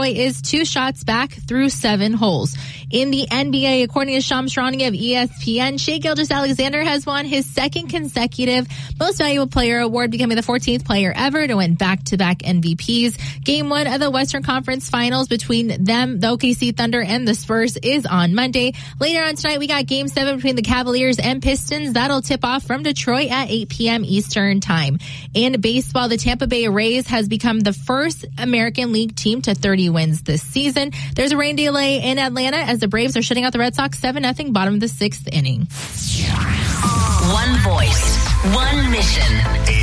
Detroit is 2 shots back through 7 holes. In the NBA, according to Shams Charania of ESPN, Shai Gilgeous-Alexander has won his 2nd consecutive Most Valuable Player award, becoming the 14th player ever to win back-to-back MVPs. Game 1 of the Western Conference Finals between them, the OKC Thunder, and the Spurs is on Monday. Later on tonight, we got Game 7 between the Cavaliers and Pistons. That'll tip off from Detroit at 8 p.m. Eastern Time. In baseball, the Tampa Bay Rays has become the first American League team to 30 wins this season. There's a rain delay in Atlanta as the Braves are shutting out the Red Sox 7-0, bottom of the 6th inning. One voice, one mission.